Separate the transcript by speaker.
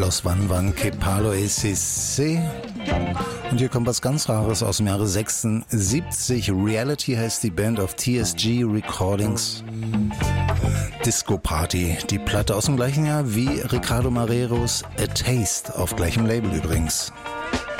Speaker 1: Los Van Van Que Palo ECC. Und hier kommt was ganz Rares aus dem Jahre 76. Reality heißt die Band auf TSG Recordings. Disco Party, die Platte aus dem gleichen Jahr wie Ricardo Marreros A Taste, auf gleichem Label übrigens.